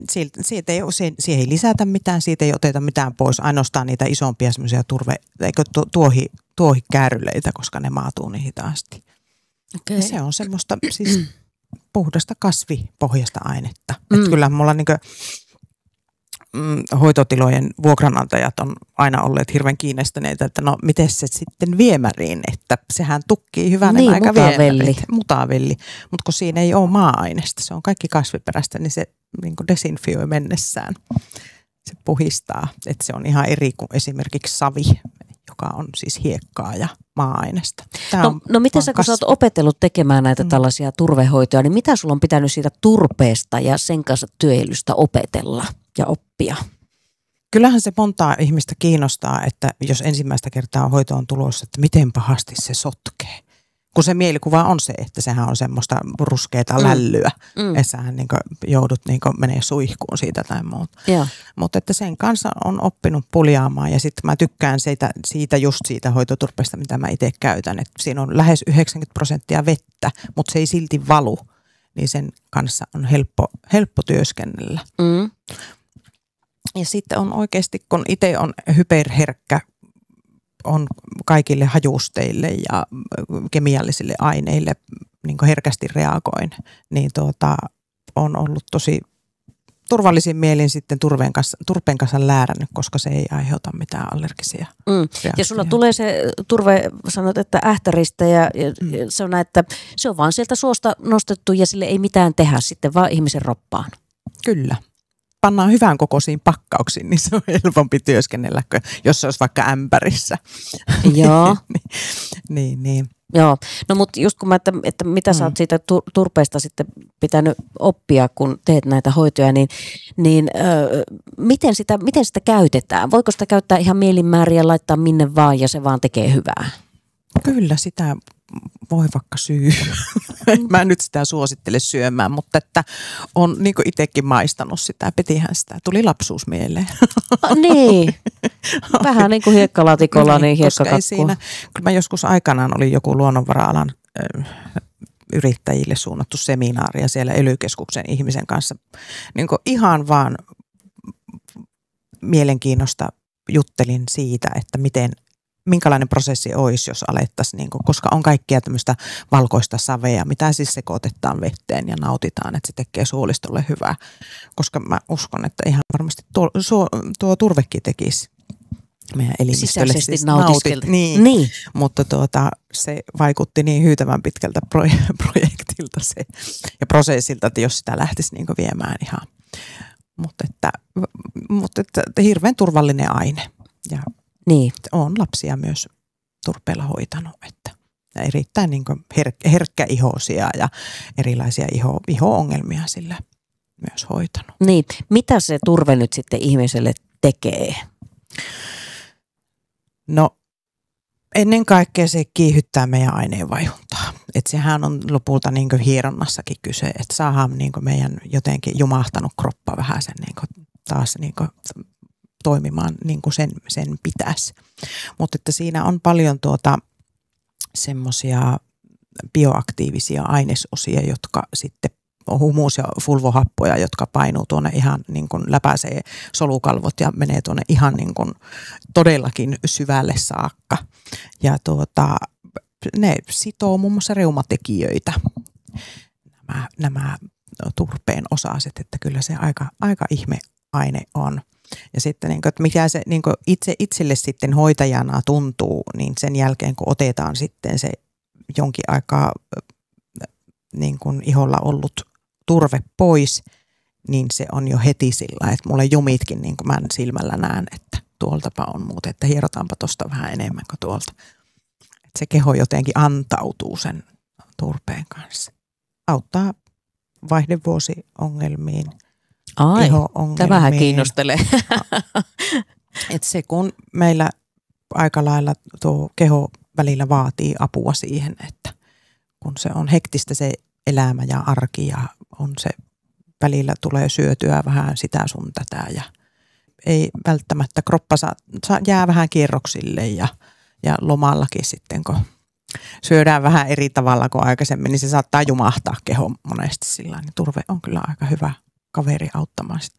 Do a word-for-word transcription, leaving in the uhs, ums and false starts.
Siitä, siitä ei, siihen ei lisätä mitään, siitä ei oteta mitään pois, ainoastaan niitä isompia semmoisia turve, eikö tuohi, tuohikäärylöitä, koska ne maatuu niin hitaasti. Okay. Ja se on semmoista siis puhdasta kasvipohjasta ainetta. Mm. Että kyllä mulla niinku, mm, hoitotilojen vuokranantajat on aina olleet hirveän kiinnostuneita, että no miten se sitten viemäriin, että sehän tukkii hyvänä niin, aika mutavelli. Mutavelli. Mutta kun siinä ei ole maa-aineesta, se on kaikki kasviperäistä, niin se niin kuin desinfioi mennessään. Se puhistaa, että se on ihan eri kuin esimerkiksi savi, joka on siis hiekkaa ja maa-aineesta. Tämä no, on, no miten sä, kun sä oot opetellut tekemään näitä mm. tällaisia turvehoitoja, niin mitä sulla on pitänyt siitä turpeesta ja sen kanssa työilystä opetella ja oppia? Kyllähän se montaa ihmistä kiinnostaa, että jos ensimmäistä kertaa hoito on tulossa, että miten pahasti se sotkee. Kun se mielikuva on se, että sehän on semmoista ruskeata mm. lällyä, mm. että sähän niin joudut niin menee suihkuun siitä tai muuta. Yeah. Mutta että sen kanssa on oppinut puljaamaan ja sitten mä tykkään siitä, siitä just siitä hoitoturpeesta, mitä mä itse käytän. Että siinä on lähes yhdeksänkymmentä prosenttia vettä, mutta se ei silti valu, niin sen kanssa on helppo, helppo työskennellä. Mm. Ja sitten on oikeasti, kun itse on hyperherkkä, on kaikille hajusteille ja kemiallisille aineille niin kuin herkästi reagoin, niin tuota, on ollut tosi turvallisin mielin sitten turpeen kanssa, turpeen kanssa läärännyt, koska se ei aiheuta mitään allergisia mm. reaktioita. Ja sulla tulee se turve, sanot, että ähtäristä ja, mm. ja se on näin, että se on vaan sieltä suosta nostettu ja sille ei mitään tehdä sitten vaan ihmisen roppaan. Kyllä. Pannaan hyvän kokoisiin pakkauksiin, niin se on helpompi työskennellä, jos se olisi vaikka ämpärissä. Joo. niin, niin. Joo, no mutta just kun mä, että, että mitä mm. sä oot siitä turpeesta sitten pitänyt oppia, kun teet näitä hoitoja, niin, niin ö, miten, sitä, miten sitä käytetään? Voiko sitä käyttää ihan mielinmäärin ja laittaa minne vaan ja se vaan tekee hyvää? Kyllä sitä voi vaikka syy. Mä en nyt sitä suosittele syömään, mutta että on niin kuin itsekin maistanut sitä. Petihän sitä. Tuli lapsuus mieleen. Ah, niin. Vähän niin kuin hiekkalaatikolla, niin, niin hiekkakakkua. Siinä, kun mä joskus aikanaan oli joku luonnonvara-alan ö, yrittäjille suunnattu seminaari ja siellä E L Y-keskuksen ihmisen kanssa niin kuin ihan vaan mielenkiinnosta juttelin siitä, että miten minkälainen prosessi olisi, jos alettaisiin, niin kuin, koska on kaikkia tämmöistä valkoista savea, mitä siis sekoitetaan vetteen ja nautitaan, että se tekee suolistolle hyvää. Koska mä uskon, että ihan varmasti tuo, suo, tuo turvekin tekisi meidän elimistölle siis nautit. Niin, niin. Mutta tuota, se vaikutti niin hyytävän pitkältä projektilta se, ja prosessilta, että jos sitä lähtisi niin kuin viemään ihan. Mutta että, mutta että hirveän turvallinen aine ja niin. On lapsia myös turpeella hoitanut, että ja erittäin niin kuin her- herkkäihoisia ja erilaisia iho- iho-ongelmia sillä myös hoitanut. Niin, mitä se turve nyt sitten ihmiselle tekee? No ennen kaikkea se kiihyttää meidän aineenvaihduntaa. Että sehän on lopulta niin kuin hieronnassakin kyse, että saadaan niin kuin meidän jotenkin jumahtanut kroppa vähän sen niin kuin taas niin kuin toimimaan niin kuin sen, sen pitäisi. Mutta että siinä on paljon tuota semmoisia bioaktiivisia ainesosia, jotka sitten on humus- ja fulvohappoja, jotka painuu tuonne ihan niin kuin läpäisee solukalvot ja menee tuonne ihan niin kuin todellakin syvälle saakka. Ja tuota, ne sitoo muun muassa reumatekijöitä, nämä, nämä turpeen osaset, että kyllä se aika, aika ihme aine on. Ja sitten, niin kuin, että mikä se niin kuin itse, itselle sitten hoitajana tuntuu, niin sen jälkeen kun otetaan sitten se jonkin aikaa niin kuin iholla ollut turve pois, niin se on jo heti sillä, että mulle jumitkin niin kuin mä silmällä näen, että tuoltapa on muuten, että hierotaanpa tuosta vähän enemmän kuin tuolta. Että se keho jotenkin antautuu sen turpeen kanssa. Auttaa vaihdevuosiongelmiin. Ai, tämä vähän kiinnostelee. Et se kun meillä aika lailla tuo keho välillä vaatii apua siihen, että kun se on hektistä se elämä ja arki ja on se välillä tulee syötyä vähän sitä sun tätä ja ei välttämättä kroppa saa, saa, jää vähän kierroksille ja, ja lomallakin sitten kun syödään vähän eri tavalla kuin aikaisemmin, niin se saattaa jumahtaa keho monesti sillä niin turve on kyllä aika hyvä kaveri auttamaan sit